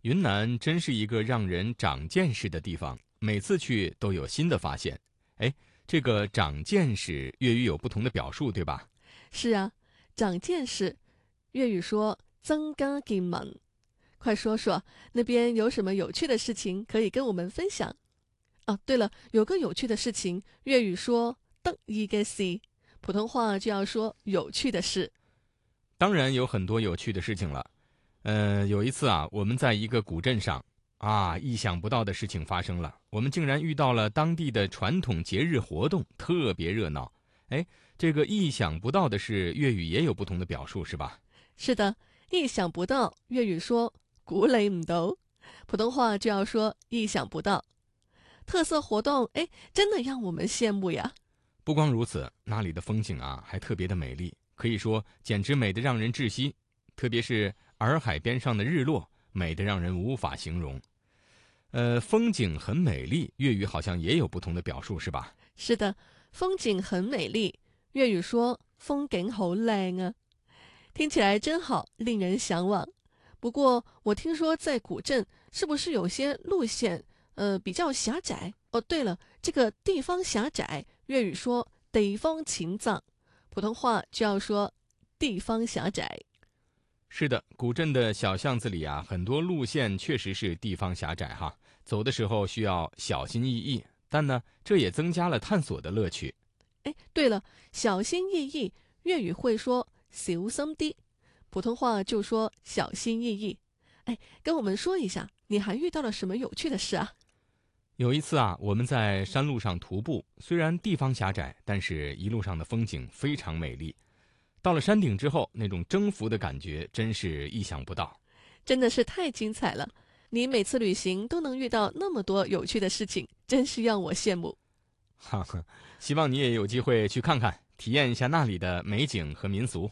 云南真是一个让人长见识的地方，每次去都有新的发现。哎，这个长见识粤语有不同的表述，对吧？ 是啊，长见识，粤语说增加见闻。快说说那边有什么有趣的事情可以跟我们分享？哦，对了，有个有趣的事情，粤语说得意嘅事，普通话就要说有趣的事。 当然有很多有趣的事情了。有一次啊，我们在一个古镇上啊，意想不到的事情发生了，我们竟然遇到了当地的传统节日活动，特别热闹。哎，这个意想不到的是，粤语也有不同的表述，是吧？ 是的，意想不到，粤语说估你唔到，普通话就要说意想不到。特色活动，哎，真的让我们羡慕呀。 不光如此，那里的风景啊，还特别的美丽，可以说简直美得让人窒息。特别是洱海边上的日落，美得让人无法形容。风景很美丽，粤语好像也有不同的表述，是吧？ 是的，风景很美丽，粤语说风景好靚啊，听起来真好，令人向往。不过我听说在古镇是不是有些路线比较狭窄？哦，对了，这个地方狭窄，粤语说地方淺窄，普通话就要说地方狭窄。 是的，古镇的小巷子里啊，很多路线确实是地方狭窄哈，走的时候需要小心翼翼。但呢，这也增加了探索的乐趣。 哎，对了，小心翼翼，粤语会说小心啲，普通话就说小心翼翼。哎，跟我们说一下，你还遇到了什么有趣的事啊？ 有一次啊，我们在山路上徒步，虽然地方狭窄，但是一路上的风景非常美丽。到了山顶之后，那种征服的感觉真是意想不到。 真的是太精彩了！你每次旅行都能遇到那么多有趣的事情，真是让我羡慕。 哈哈，希望你也有机会去看看，体验一下那里的美景和民俗。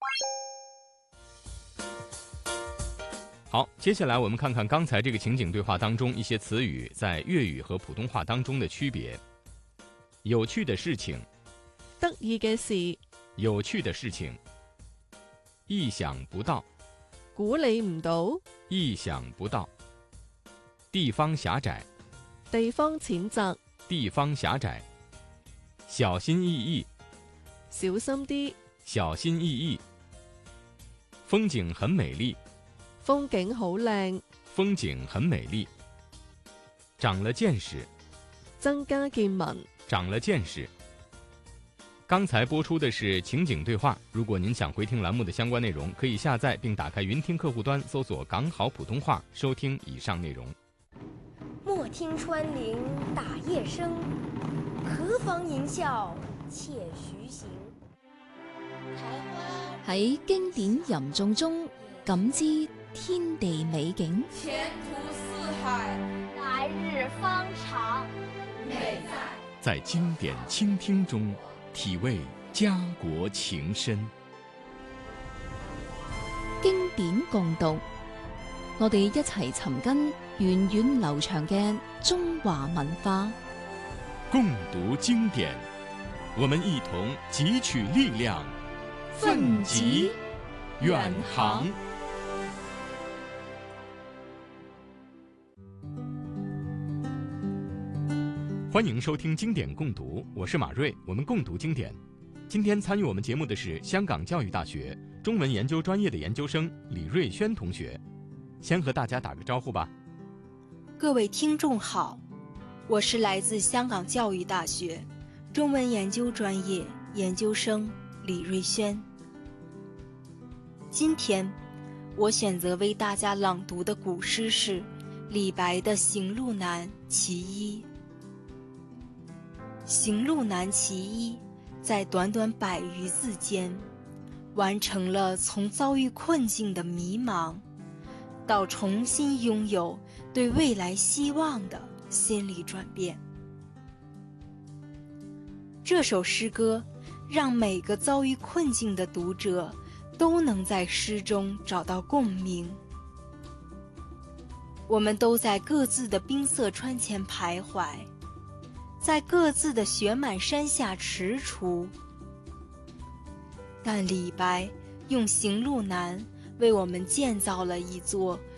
好，接下来我们看看刚才这个情景对话当中一些词语在粤语和普通话当中的区别。有趣的事情， 得意嘅事， 有趣的事情。意想不到， 估你唔到， 意想不到。地方狭窄， 地方淺窄， 地方狭窄。小心翼翼， 小心啲， 小心翼翼。风景很美丽， 風景好靚， 風景很美麗。長了見識， 增加見聞。 長了見識。剛才播出的是情景對話，如果您想回聽欄目的相關內容，可以下載並打開雲聽客戶端，搜索港好普通話，收聽以上內容。 莫聽穿林打葉聲，何妨吟嘯且徐行。 喺經典吟誦中感知天地美景， 前途似海， 來日方長。 美在經典傾聽中體味家國情深。 經典共讀，我哋一齊尋根源遠流長嘅中華文化。 共讀經典，我們一同汲取力量，奮楫遠航。歡迎收聽經典共讀，我是馬瑞，我們共讀經典。今天參與我們節目的是香港教育大學中文研究專業的研究生李瑞軒同學。先和大家打個招呼吧。 各位聽眾好，我是來自香港教育大學中文研究專業研究生李瑞軒。今天我選擇為大家朗讀的古詩是李白的《行路難·其一》。《行路難·其一》在短短100餘字間，完成了從遭遇困境的迷茫，到重新擁有對未來希望的心理轉變。這首詩歌讓每個遭遇困境的讀者都能在詩中找到共鳴。我們都在各自的冰塞川前徘徊，在各自的雪滿山下踟蹰，但李白用行路難為我們建造了一座